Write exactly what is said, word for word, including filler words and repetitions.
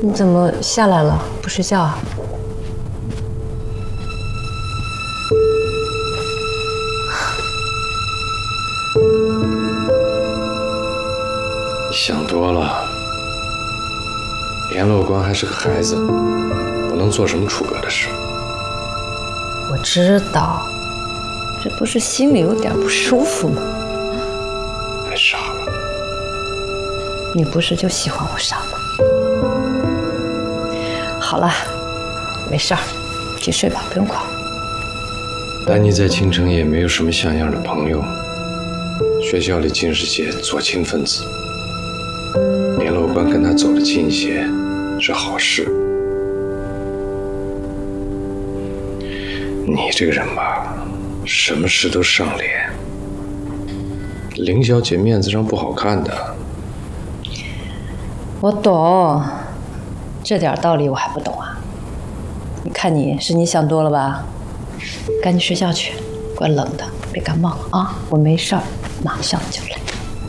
你怎么下来了？不睡觉啊？ 你想多了。联络官还是个孩子，不能做什么出格的事。 我知道，这不是心里有点不舒服吗？ 太傻了。 你不是就喜欢我傻吗？好了，没事儿，去睡吧，不用管我。 丹妮在青城也没有什么像样的朋友，学校里尽是些左倾分子。联络官跟他走得近些是好事。你这个人吧，什么事都上脸，林小姐面子上不好看的。 我懂，这点道理我还不懂啊？你看你是你想多了吧？赶紧睡觉去，怪冷的，别感冒了啊！我没事儿，马上就来。